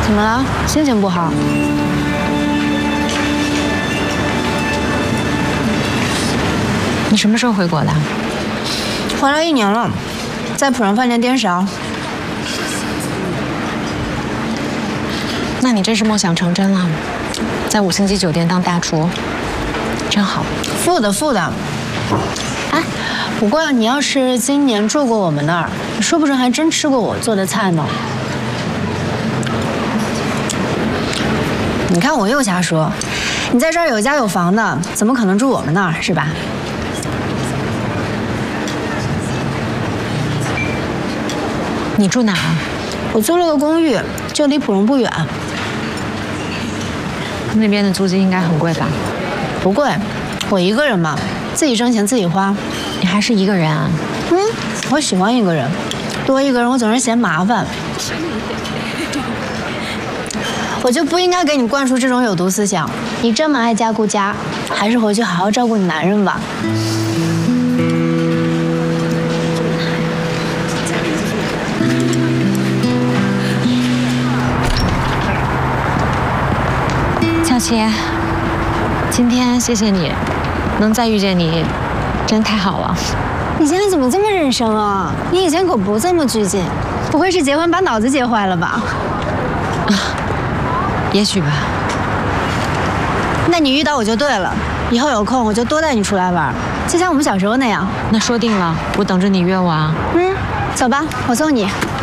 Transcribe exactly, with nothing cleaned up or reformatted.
怎么了？心情不好？ 你什么时候回国的？ 回来一年了，在普仁饭店颠勺。 那你真是梦想成真了，在五星级酒店当大厨，真好。 富的富的。哎，不过你要是今年住过我们那儿，说不准还真吃过我做的菜呢。你看我又瞎说，你在这儿有家有房的，怎么可能住我们那儿是吧？ 你住哪儿？ 我租了个公寓，就离普荣不远。 那边的租金应该很贵吧？ 不贵，我一个人嘛，自己挣钱自己花。 你还是一个人啊？ 嗯，我喜欢一个人，多一个人我总是嫌麻烦。我就不应该给你灌输这种有毒思想。你这么爱家顾家，还是回去好好照顾你男人吧。 小琪，今天谢谢你，能再遇见你，真太好了。 你现在怎么这么认生啊？你以前可不这么拘谨，不会是结婚把脑子结坏了吧？ 啊，也许吧。 那你遇到我就对了，以后有空我就多带你出来玩，就像我们小时候那样。 那说定了，我等着你约我啊。 嗯，走吧，我送你。